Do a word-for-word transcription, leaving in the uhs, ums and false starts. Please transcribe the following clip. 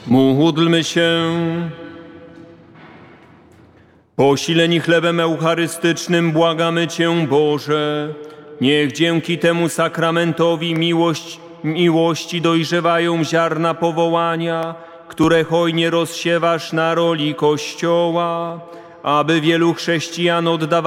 Módlmy się. Posileni chlebem eucharystycznym błagamy Cię, Boże, niech dzięki temu sakramentowi miłość, miłości dojrzewają ziarna powołania, które hojnie rozsiewasz na roli Kościoła, aby wielu chrześcijan oddawało